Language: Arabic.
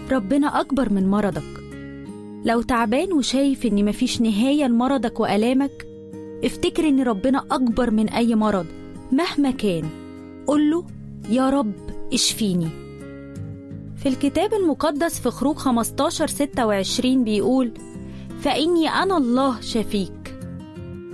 ربنا أكبر من مرضك. لو تعبان وشايف إن مفيش نهاية لمرضك وآلامك، افتكر إن ربنا أكبر من أي مرض مهما كان. قوله يا رب اشفيني. في الكتاب المقدس في خروج 15:26 بيقول: فإني أنا الله شفيك،